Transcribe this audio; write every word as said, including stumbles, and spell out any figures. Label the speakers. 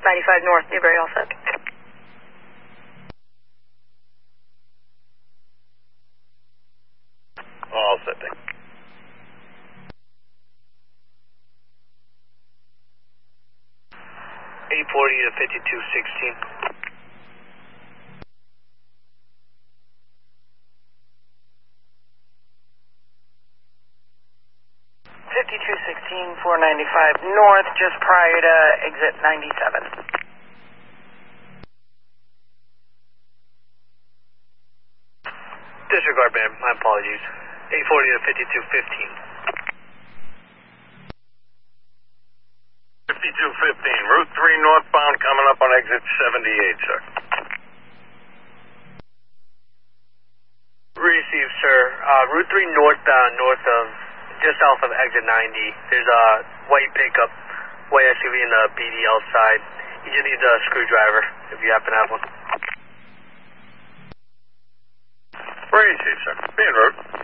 Speaker 1: ninety-five north, Newberry, all set.
Speaker 2: All set, thank you. eight forty to fifty-two sixteen.
Speaker 1: fifty-two sixteen, four ninety-five north, just prior to exit ninety-seven.
Speaker 2: Disregard, ma'am. My apologies. eight forty to fifty-two fifteen.
Speaker 3: fifty-two fifteen, Route three northbound coming up on exit seventy-eight, sir.
Speaker 2: Received, sir. Uh, Route three northbound, north of, just south of exit ninety. There's a white pickup, white S U V in the B D L side. You just need a screwdriver if you happen to have one.
Speaker 3: Received, sir. Be en route.